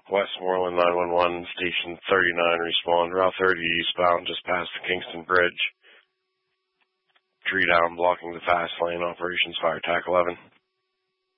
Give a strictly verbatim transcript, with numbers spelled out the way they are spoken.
Westmoreland nine one one, Station thirty-nine, respond. Route thirty eastbound, just past the Kingston Bridge. Tree down, blocking the fast lane. Operations Fire Tac eleven.